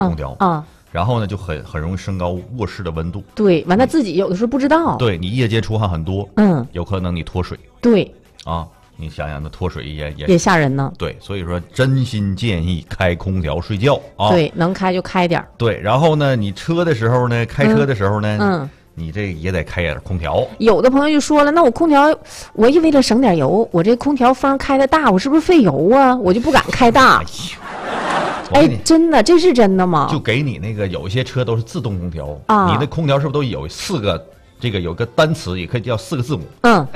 空调啊。 然后呢，就很容易升高卧室的温度。 对，完他自己有的时候不知道。 对你夜间出汗很多，有可能你脱水。 对啊，你想想，那脱水也吓人呢。 对，所以说真心建议开空调睡觉啊。 对，能开就开点。 对，然后呢，你车的时候呢，开车的时候呢，你这也得开点空调。 有的朋友就说了，那我空调，我也为了省点油，我这空调风开的大，我是不是费油啊？我就不敢开大。哎，真的，这是真的吗？ 就给你那个有一些车都是自动空调啊，你的空调是不是都有4个？这个有个单词也可以叫4个字母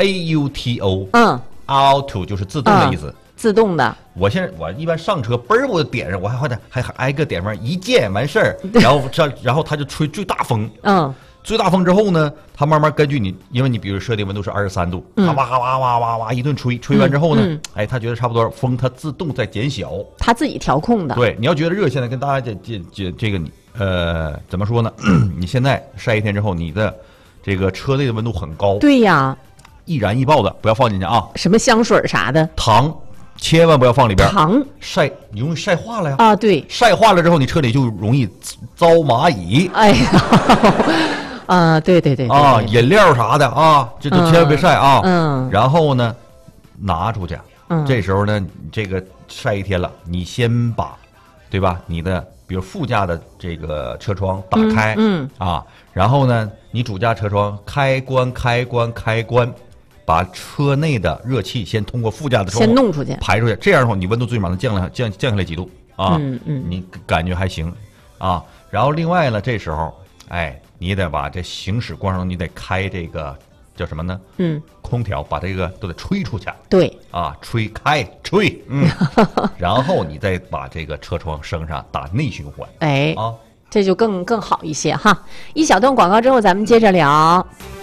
，AUTO，auto 就是自动的意思， 自动的。 我一般上车嘣儿我就点上，我还挨个点上一键完事儿，然后它就吹最大风，最大风之后呢，它慢慢根据你，因为你比如设定温度是23度，它哇哇哇哇哇一顿吹，吹完之后呢，哎，它觉得差不多，风它自动在减小， 它自己调控的。 对，你要觉得热，现在跟大家这个你怎么说呢？你现在晒一天之后，你的这个车内的温度很高。 对呀， 易燃易爆的不要放进去啊， 什么香水啥的， 糖千万不要放里边， 糖你容易晒化了呀。 啊，对， 晒化了之后，你车里就容易遭蚂蚁。 哎呀，对啊，饮料啥的啊，这都千万别晒啊。然后呢，拿出去。这时候呢，这个晒一天了，你先把，对吧？你的比如副驾的这个车窗打开，然后呢，你主驾车窗开关，把车内的热气先通过副驾的窗户先弄出去， 排出去。这样的话，你温度最起码能降下来几度啊？你感觉还行啊。然后另外呢，这时候，哎，你得把这行驶过程中，你得开这个叫什么呢？空调把这个都得吹出去。 对啊，吹，然后你再把这个车窗升上，打内循环。 哎啊，这就更好一些哈。一小段广告之后，咱们接着聊。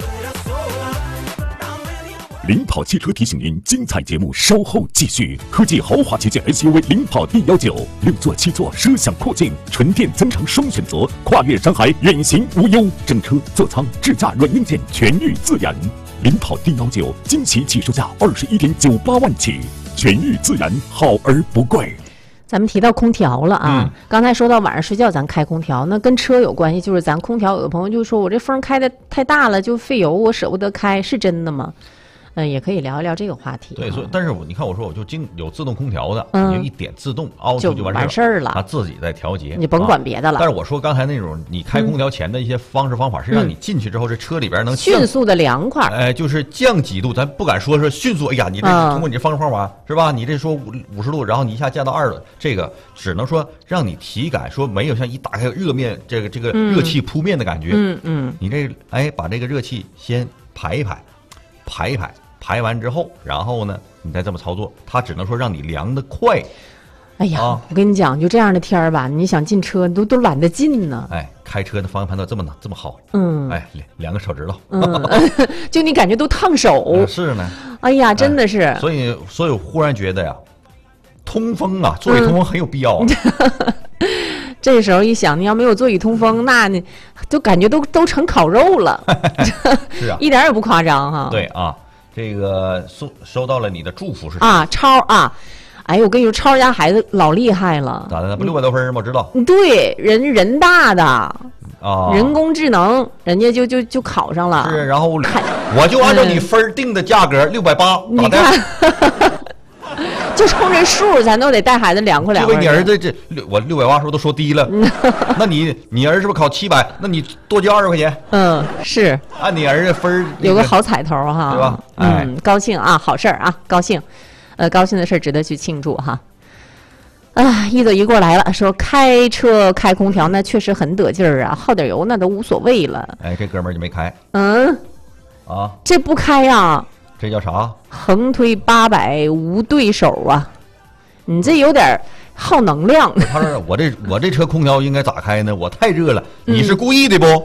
领跑汽车提醒您，精彩节目稍后继续。科技豪华旗舰 SUV 领跑 D19，6座7座摄享阔境，纯电增程双选择，跨越山海远行无忧。整车座舱智驾软硬件全域自研。领跑 D19惊喜起售价21.98万起，全域自研，好而不贵。 咱们提到空调了啊，刚才说到晚上睡觉咱开空调，那跟车有关系，就是咱空调有的朋友就说我这风开的太大了，就费油，我舍不得开，是真的吗？也可以聊一聊这个话题。 对，所以但是你看我说我就有自动空调的，你就一点自动凹出就完事儿了，它自己在调节， 你甭管别的了。 但是我说刚才那种你开空调前的一些方式方法，是让你进去之后这车里边能迅速的凉快， 就是降几度，咱不敢说是迅速。哎呀，你这通过你这方式方法是吧？你这说50度，然后你一下降到2度，这个只能说让你体感说没有像一打开热面这个热气扑面的感觉。你这把这个热气先排一排。排完之后，然后呢，你再这么操作，它只能说让你凉得快。 哎呀，我跟你讲，就这样的天儿吧，你想进车都懒得进呢。 开车的方向盘都这么好。2个手指头。 就你感觉都烫手。 是呢。 哎呀，真的是。 所以我忽然觉得呀，通风啊，座椅通风很有必要啊。 这时候一想，你要没有座椅通风，那你就感觉都成烤肉了。 是啊， 一点也不夸张哈。 对啊。这个收到了你的祝福是啊，超啊！哎呦，我跟你说，超家孩子老厉害了， 咋的？不600多分吗？我知道。 对，人大的啊，人工智能，人家就考上了。 是，然后我就按照你分定的价格680， 你看，就冲这数，咱都得带孩子凉快。 因为你儿子我680是不是都说低了？那你儿子是不是考700？那你多交20块钱。 是。 按你儿子分有个好彩头哈， 对吧？ 高兴啊，好事儿啊，高兴，高兴的事儿值得去庆祝哈。啊，一走一过来了，说开车开空调那确实很得劲儿啊，耗点油那都无所谓了。 这哥们儿就没开。 这不开呀？ 这叫啥？ 横推800无对手啊！你这有点耗能量。 他说我这车空调应该咋开呢？我太热了。你是故意的不？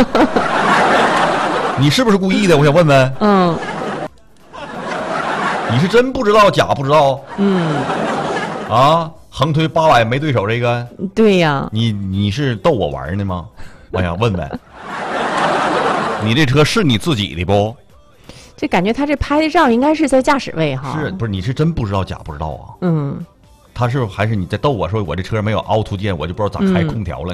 你是不是故意的？我想问问。你是真不知道假不知道？横推800没对手这个？ 对呀。 你是逗我玩呢吗？我想问问。你这车是你自己的不？ 这感觉他这拍的照应该是在驾驶位哈。 是不是？你是真不知道假不知道啊？ 他是还是你在逗我说我这车没有凹凸键，我就不知道咋开空调了。